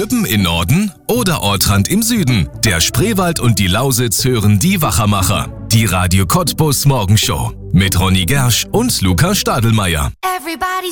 Hüppen im Norden oder Ortrand im Süden. Der Spreewald und die Lausitz hören die Wachermacher. Die Radio Cottbus Morgenshow mit Ronny Gersch und Lukas Stadelmeier. Everybody